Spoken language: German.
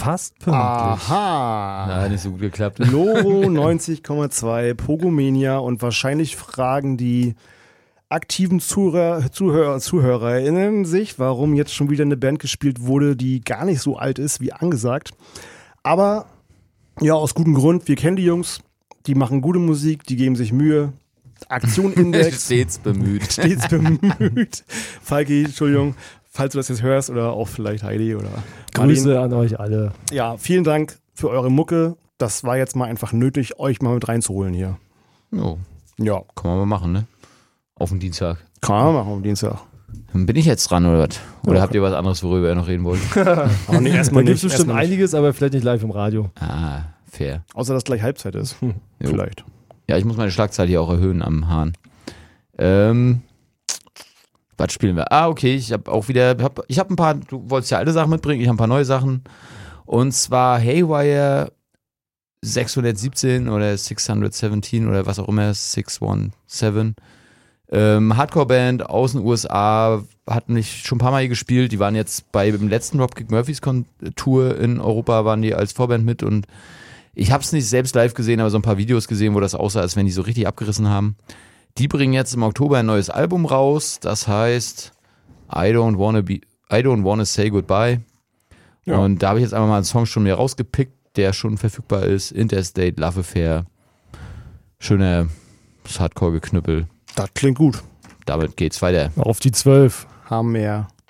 fast pünktlich. Aha. Na, nicht so gut geklappt. Loro 90,2, Pogomania und wahrscheinlich fragen die aktiven ZuhörerInnen sich, warum jetzt schon wieder eine Band gespielt wurde, die gar nicht so alt ist, wie angesagt. Aber ja, aus gutem Grund. Wir kennen die Jungs, die machen gute Musik, die geben sich Mühe. Aktion-Index. Stets bemüht. Stets bemüht. Falki, Entschuldigung, falls du das jetzt hörst oder auch vielleicht Heidi oder Grüße an euch alle. Ja, vielen Dank für eure Mucke. Das war jetzt mal einfach nötig, euch mal mit reinzuholen hier. Jo, Ja, kann man mal machen, ne? Auf den Dienstag. kann man machen am Dienstag. Dann bin ich jetzt dran, oder was? Oder Ja, habt ihr was anderes, worüber ihr noch reden wollt? Aber nee, Da erstmal gibt es nicht. bestimmt Erstmal nicht. einiges, aber vielleicht nicht live im Radio. Ah, fair. Außer dass gleich Halbzeit ist. Jo. Vielleicht. Ja, ich muss meine Schlagzahl hier auch erhöhen am Hahn. Was spielen wir? Ah, okay, ich habe auch wieder, ich habe ein paar, du wolltest ja alte Sachen mitbringen, ich habe ein paar neue Sachen. Und zwar Haywire 617 oder 617 oder was auch immer, 617. Hardcore-Band aus den USA, hatten mich schon ein paar Mal hier gespielt. Die waren jetzt bei dem letzten Dropkick Murphys Tour in Europa, waren die als Vorband mit und ich habe es nicht selbst live gesehen, aber so ein paar Videos gesehen, wo das aussah, als wenn die so richtig abgerissen haben. Die bringen jetzt im Oktober ein neues Album raus, das heißt I Don't Wanna Say Goodbye. Ja. Und da habe ich jetzt einfach mal einen Song schon mir rausgepickt, der schon verfügbar ist. Interstate Love Affair. Schöner Hardcore-Geknüppel. Das klingt gut. Damit geht's weiter. Auf die 12. Hammer.